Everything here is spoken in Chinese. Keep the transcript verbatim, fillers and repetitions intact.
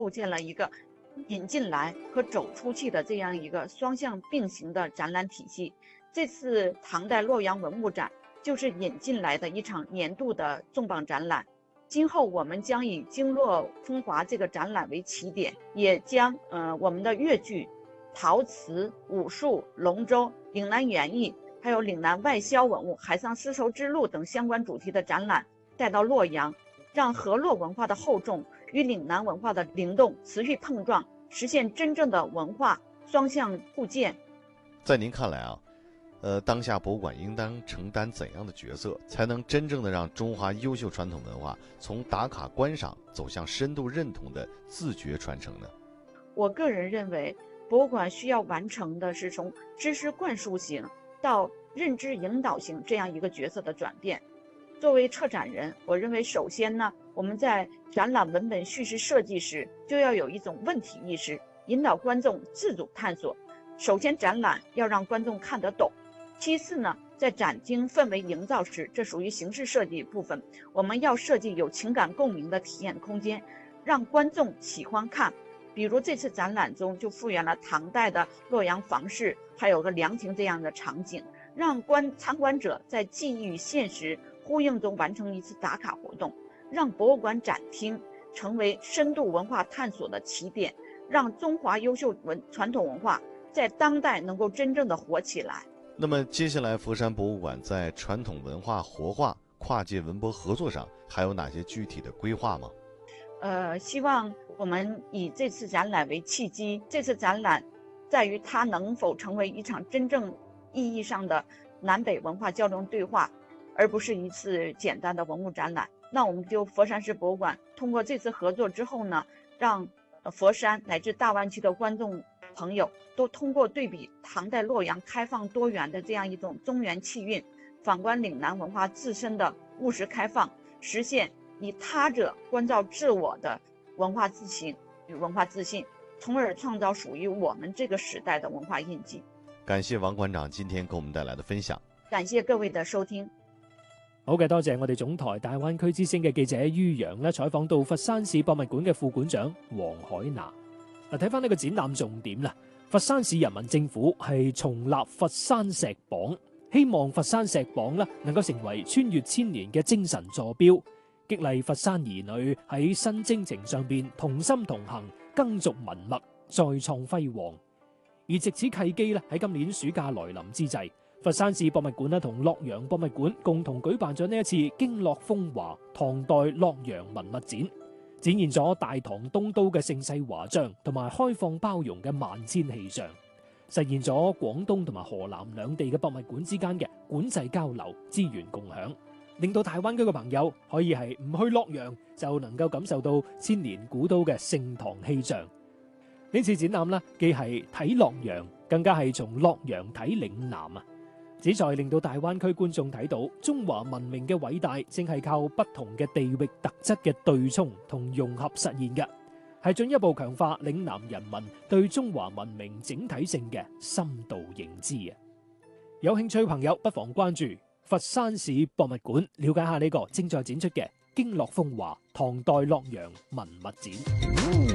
构建了一个引进来和走出去的这样一个双向并行的展览体系。这次唐代洛阳文物展就是引进来的一场年度的重磅展览。今后我们将以经络风华这个展览为起点，也将呃我们的越剧、陶瓷、武术、龙舟、岭南园艺，还有岭南外销文物、海上丝绸之路等相关主题的展览带到洛阳，让河洛文化的厚重与岭南文化的灵动持续碰撞，实现真正的文化双向互鉴。 在您看来啊，呃，当下博物馆应当承担怎样的角色，才能真正的让中华优秀传统文化从打卡观赏走向深度认同的自觉传承呢？ 我个人认为，博物馆需要完成的是从知识灌输型到认知引导型这样一个角色的转变。作为策展人，我认为首先呢，我们在展览文本叙事设计时就要有一种问题意识，引导观众自主探索。首先，展览要让观众看得懂。其次呢，在展厅氛围营造时，这属于形式设计部分，我们要设计有情感共鸣的体验空间，让观众喜欢看。比如这次展览中就复原了唐代的洛阳房市，还有个凉亭这样的场景，让观参观者在记忆与现实呼应中完成一次打卡活动，让博物馆展厅成为深度文化探索的起点，让中华优秀文传统文化在当代能够真正的活起来。 那么接下来佛山博物馆在传统文化活化、跨界文博合作上还有哪些具体的规划吗？ 呃，希望我们以这次展览为契机，这次展览在于它能否成为一场真正意义上的南北文化交流对话，而不是一次简单的文物展览。那我们就佛山市博物馆通过这次合作之后呢，让佛山乃至大湾区的观众朋友都通过对比唐代洛阳开放多元的这样一种中原气韵，反观岭南文化自身的务实开放，实现以他者关照自我的文化自信与文化自信，从而创造屬於我們這個時代的文化印記。 感謝王館長今天給我們帶來的分享， 感謝各位的收聽。 好嘅，多謝我哋總台大灣區之聲嘅記者于洋咧，採訪到佛山市博物館嘅副館長黃海娜。嗱，睇翻呢個展覽重點啦，佛山市人民政府係重立佛山石榜，希望佛山石榜咧能夠成為穿越千年嘅精神坐標，激勵佛山兒女喺新征程上邊同心同行，耕續文脈，再創輝煌。而藉此契機咧，喺今年暑假來臨之際，佛山市博物館咧同洛陽博物館共同舉辦咗呢一次經絡風華唐代洛陽文物展，展現咗大唐東都嘅盛世華章同埋開放包容嘅萬千氣象，實現咗廣東同埋河南兩地嘅博物館之間嘅館際交流、資源共享，令到大灣區嘅朋友可以係唔去洛陽就能夠感受到千年古都嘅盛唐氣象。呢次展覽呢，既係睇洛陽，更加係從洛陽睇嶺南啊！旨在令到大灣區觀眾睇到中華文明嘅偉大，正係靠不同嘅地域特質嘅對沖同融合實現嘅，係進一步強化嶺南人民對中華文明整體性嘅深度認知啊！有興趣朋友不妨關注佛山市博物館，了解下呢個正在展出嘅經絡風華唐代洛陽文物展。